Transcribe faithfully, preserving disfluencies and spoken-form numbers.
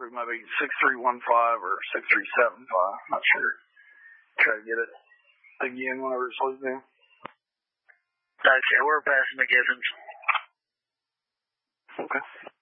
maybe six three one five or six three seven five. Not sure. Try to get it again whenever it slows down. Okay, we're passing the Givens. Okay.